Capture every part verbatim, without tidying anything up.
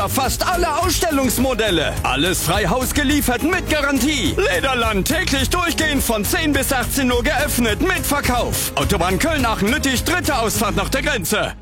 Fast alle Ausstellungsmodelle. Alles frei Haus geliefert mit Garantie. Lederland täglich durchgehend von zehn bis achtzehn Uhr geöffnet mit Verkauf. Autobahn Köln-Aachen-Lüttich, dritte Ausfahrt nach der Grenze.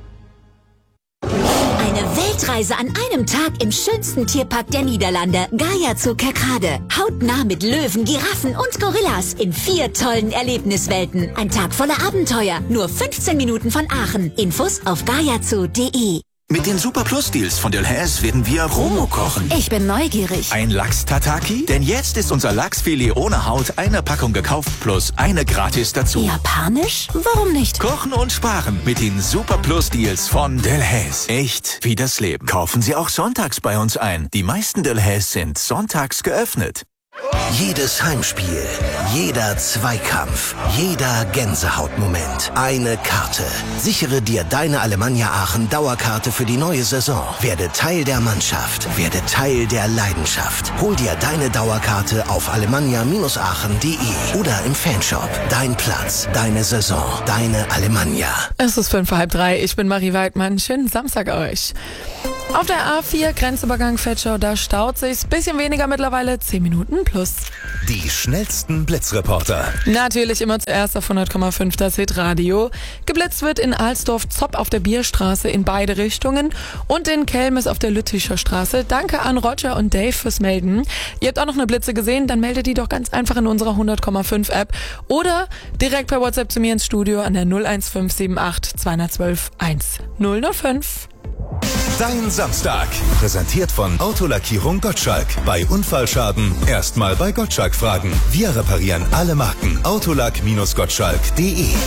Eine Weltreise an einem Tag im schönsten Tierpark der Niederlande. Gaia Zoo Kerkrade. Hautnah mit Löwen, Giraffen und Gorillas in vier tollen Erlebniswelten. Ein Tag voller Abenteuer. Nur fünfzehn Minuten von Aachen. Infos auf gaiazoo punkt de. Mit den Super Plus Deals von Delhaize werden wir Promo kochen. Ich bin neugierig. Ein Lachs-Tataki? Denn jetzt ist unser Lachsfilet ohne Haut eine Packung gekauft plus eine gratis dazu. Japanisch? Warum nicht? Kochen und sparen mit den Super Plus Deals von Delhaize. Echt wie das Leben. Kaufen Sie auch sonntags bei uns ein. Die meisten Delhaize sind sonntags geöffnet. Jedes Heimspiel, jeder Zweikampf, jeder Gänsehautmoment. Eine Karte. Sichere dir deine Alemannia Aachen Dauerkarte für die neue Saison. Werde Teil der Mannschaft. Werde Teil der Leidenschaft. Hol dir deine Dauerkarte auf alemannia aachen punkt de oder im Fanshop. Dein Platz, deine Saison, deine Alemannia. Es ist fünf vor halb drei. Ich bin Marie Weidmann. Schönen Samstag euch. Auf der A vier, Grenzübergang Vetschau, da staut sich's. Bisschen weniger mittlerweile, zehn Minuten plus. Die schnellsten Blitzreporter. Natürlich immer zuerst auf hundert Komma fünf das Hitradio. Geblitzt wird in Alsdorf-Zopp auf der Bierstraße in beide Richtungen und in Kelmis auf der Lütticher Straße. Danke an Roger und Dave fürs Melden. Ihr habt auch noch eine Blitze gesehen, dann meldet die doch ganz einfach in unserer hundert Komma fünf App oder direkt per WhatsApp zu mir ins Studio an der null eins fünf sieben acht zwei eins zwei eins null null fünf. Dein Samstag. Präsentiert von Autolackierung Gottschalk. Bei Unfallschaden erstmal bei Gottschalk fragen. Wir reparieren alle Marken. autolack Bindestrich gottschalk punkt de